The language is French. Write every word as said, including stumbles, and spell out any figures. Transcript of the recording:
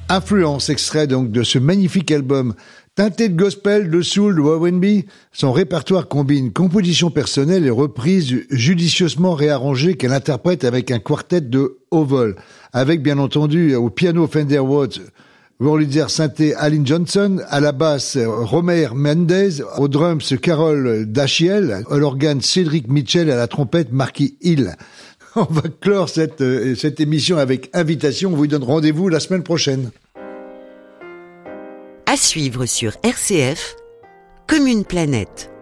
Influence, extrait donc de ce magnifique album. Teinté de gospel, de soul, de R and B, son répertoire combine composition personnelle et reprises judicieusement réarrangées qu'elle interprète avec un quartet de haut vol. Avec, bien entendu, au piano Fender Rhodes, Wurlitzer synthé Alin Johnson, à la basse Romer Mendez, aux drums Carol Dachiel, à l'organe Cédric Mitchell, à la trompette Marky Hill. On va clore cette, euh, cette émission avec invitation. On vous donne rendez-vous la semaine prochaine. À suivre sur R C F, Comme une planète.